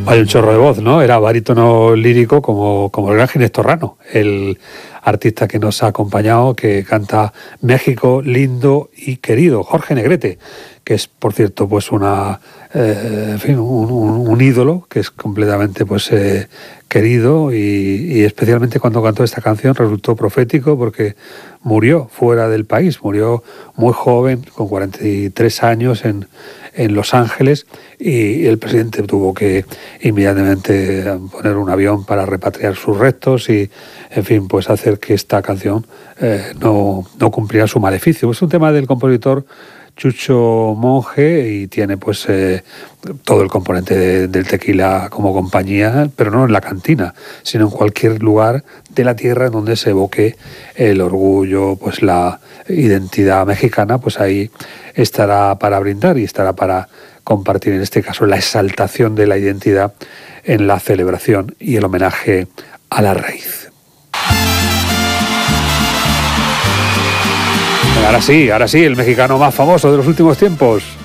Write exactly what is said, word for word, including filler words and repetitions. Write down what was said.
Hay un chorro de voz, ¿no? Era barítono lírico como, como el gran Ginés Torrano, el artista que nos ha acompañado, que canta México lindo y querido, Jorge Negrete, que es, por cierto, pues una, eh, en fin, un, un, un ídolo que es completamente, pues, eh, querido y, y especialmente cuando cantó esta canción resultó profético porque murió fuera del país, murió muy joven, con cuarenta y tres años en, en Los Ángeles, y el presidente tuvo que inmediatamente poner un avión para repatriar sus restos y, en fin, pues hacer que esta canción eh, no, no cumpliera su maleficio. Es un tema del compositor Chucho Monge y tiene pues eh, todo el componente de, del tequila como compañía, pero no en la cantina, sino en cualquier lugar de la tierra en donde se evoque el orgullo, pues la identidad mexicana, pues ahí estará para brindar y estará para compartir, en este caso, la exaltación de la identidad en la celebración y el homenaje a la raíz. Ahora sí, ahora sí, el mexicano más famoso de los últimos tiempos.